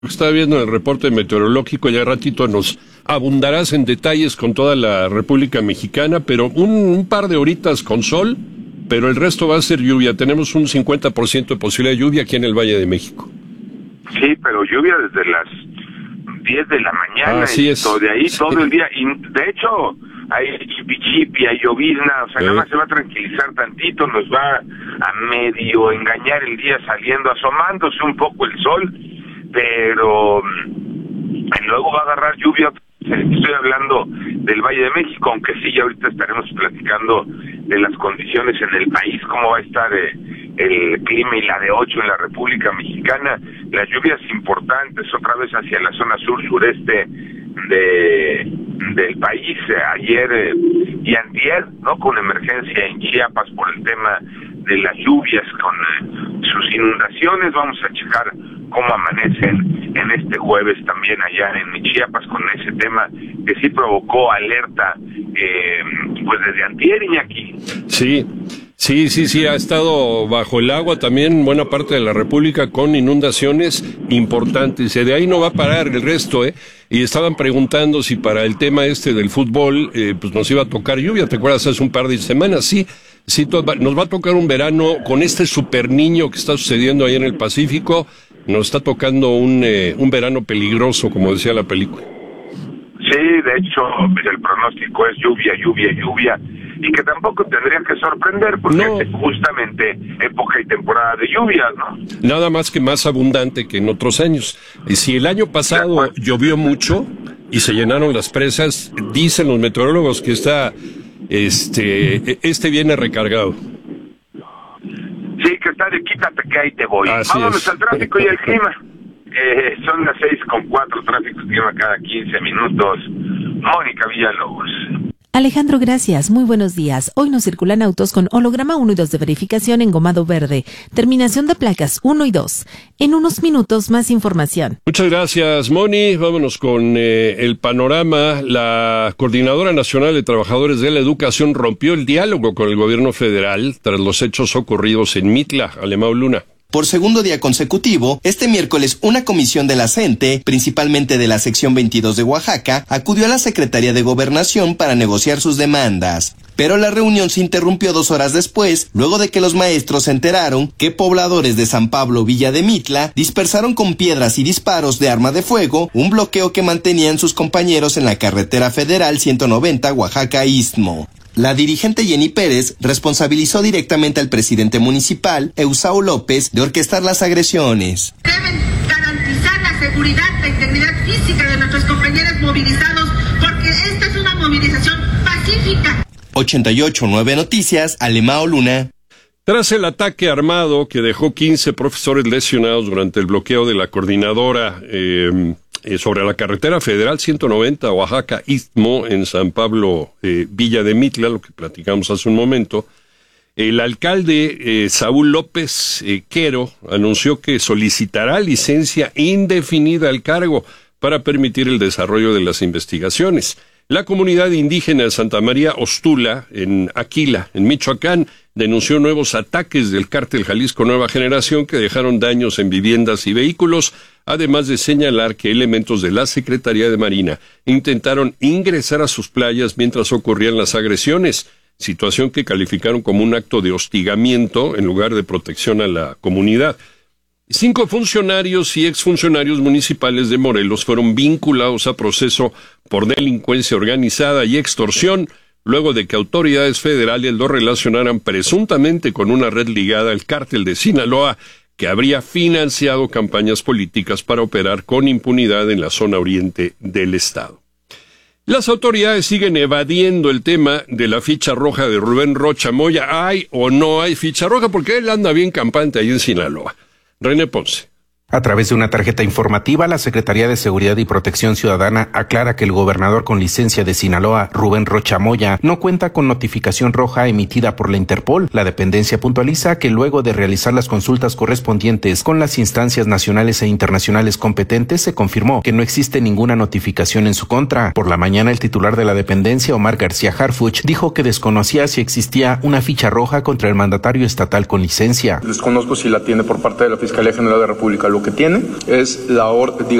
Estaba viendo el reporte meteorológico, ya ratito nos abundarás en detalles con toda la República Mexicana, pero un par de horitas con sol, pero el resto va a ser lluvia. Tenemos un 50% de posibilidad de lluvia aquí en el Valle de México. Sí, pero lluvia desde las 10 de la mañana, así es. De ahí todo el día, y de hecho hay chipi, hay llovizna, o sea, nada más se va a tranquilizar tantito, nos va a medio engañar el día saliendo, asomándose un poco el sol, pero luego va a agarrar lluvia. Estoy hablando del Valle de México, aunque sí, ya ahorita estaremos platicando de las condiciones en el país, cómo va a estar el clima y la de 8 en la República Mexicana. Las lluvias importantes otra vez hacia la zona sur-sureste del país, ayer y antier, ¿no? Con emergencia en Chiapas por el tema de las lluvias, con sus inundaciones. Vamos a checar cómo amanecen en este jueves también allá en Chiapas con ese tema que sí provocó alerta pues desde antier, Iñaki. Sí, ha estado bajo el agua también buena parte de la República con inundaciones importantes. De ahí no va a parar el resto, Y estaban preguntando si para el tema del fútbol, pues nos iba a tocar lluvia. ¿Te acuerdas hace un par de semanas? Sí, nos va a tocar un verano con este super niño que está sucediendo ahí en el Pacífico. Nos está tocando un verano peligroso, como decía la película. Sí, de hecho, el pronóstico es lluvia, y que tampoco tendría que sorprender, porque es justamente época y temporada de lluvias, ¿no? Nada más que más abundante que en otros años. Y si el año pasado llovió mucho y se llenaron las presas, dicen los meteorólogos que este viene recargado. Sí, que está de quítate que ahí te voy. Vámonos al tráfico y el clima. Son las 6:04, tráfico y clima cada 15 minutos. Mónica Villalobos. Alejandro, gracias. Muy buenos días. Hoy nos circulan autos con holograma 1 y 2 de verificación engomado verde. Terminación de placas 1 y 2. En unos minutos más información. Muchas gracias, Moni. Vámonos con el panorama. La Coordinadora Nacional de Trabajadores de la Educación rompió el diálogo con el gobierno federal tras los hechos ocurridos en Mitla, Alemão Luna. Por segundo día consecutivo, este miércoles una comisión de la CENTE, principalmente de la sección 22 de Oaxaca, acudió a la Secretaría de Gobernación para negociar sus demandas. Pero la reunión se interrumpió 2 horas después, luego de que los maestros se enteraron que pobladores de San Pablo Villa de Mitla dispersaron con piedras y disparos de arma de fuego un bloqueo que mantenían sus compañeros en la carretera federal 190 Oaxaca-Istmo. La dirigente Jenny Pérez responsabilizó directamente al presidente municipal, Eusao López, de orquestar las agresiones. Deben garantizar la seguridad, la integridad física de nuestros compañeros movilizados, porque esta es una movilización pacífica. 88.9 Noticias, Alemão Luna. Tras el ataque armado que dejó 15 profesores lesionados durante el bloqueo de la coordinadora sobre la carretera federal 190 Oaxaca-Istmo en San Pablo Villa de Mitla, lo que platicamos hace un momento, el alcalde Saúl López Quero anunció que solicitará licencia indefinida al cargo para permitir el desarrollo de las investigaciones. La comunidad indígena de Santa María Ostula, en Aquila, en Michoacán, denunció nuevos ataques del cártel Jalisco Nueva Generación que dejaron daños en viviendas y vehículos, además de señalar que elementos de la Secretaría de Marina intentaron ingresar a sus playas mientras ocurrían las agresiones, situación que calificaron como un acto de hostigamiento en lugar de protección a la comunidad. 5 funcionarios y exfuncionarios municipales de Morelos fueron vinculados a proceso por delincuencia organizada y extorsión, luego de que autoridades federales lo relacionaran presuntamente con una red ligada al cártel de Sinaloa, que habría financiado campañas políticas para operar con impunidad en la zona oriente del estado. Las autoridades siguen evadiendo el tema de la ficha roja de Rubén Rocha Moya. ¿Hay o no hay ficha roja? Porque él anda bien campante ahí en Sinaloa. René Ponce. A través de una tarjeta informativa, la Secretaría de Seguridad y Protección Ciudadana aclara que el gobernador con licencia de Sinaloa, Rubén Rocha Moya, no cuenta con notificación roja emitida por la Interpol. La dependencia puntualiza que luego de realizar las consultas correspondientes con las instancias nacionales e internacionales competentes, se confirmó que no existe ninguna notificación en su contra. Por la mañana, el titular de la dependencia, Omar García Harfuch, dijo que desconocía si existía una ficha roja contra el mandatario estatal con licencia. Desconozco si la tiene por parte de la Fiscalía General de la República. Lo lo que tiene es